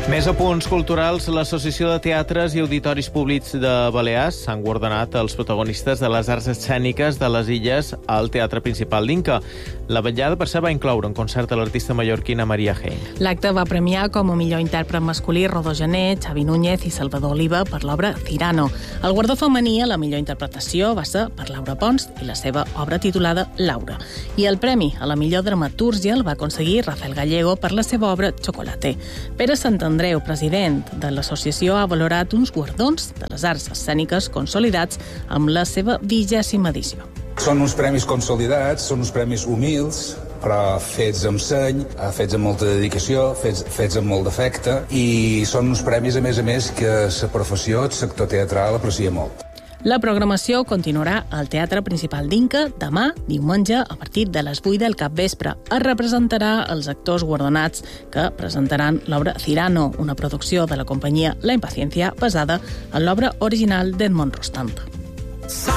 Més apunts culturals. L'Associació de Teatres i Auditoris Públics de Balears s'han guardonat els protagonistes de les arts escèniques de les illes al Teatre Principal d'Inca. La vetllada, per cert, va incloure un concert de l'artista mallorquina Maria Jaén. L'acte va premiar com a millor intèrpret masculí Rodó Gené, Xavi Núñez i Salvador Oliva per l'obra Cyrano. El guardó femení a la millor interpretació va ser per Laura Pons i la seva obra titulada Laura. I el premi a la millor dramatúrgia el va aconseguir Rafael Gallego per la seva obra Chocolate. Pere Sant Andreu, president de l'associació, ha valorat uns guardons de les arts escèniques consolidats amb la seva 20ª edició. Són uns premis consolidats, són uns premis humils, però fets amb seny, fets amb molta dedicació, fets amb molt d'afecte, i són uns premis, a més, que la professió, el sector teatral, aprecia molt. La programació continuarà al Teatre Principal d'Inca demà, diumenge, a partir de les 8 del capvespre. Es representarà els actors guardonats que presentaran l'obra Cyrano, una producció de la companyia La Impaciencia basada en l'obra original d'Edmond Rostand.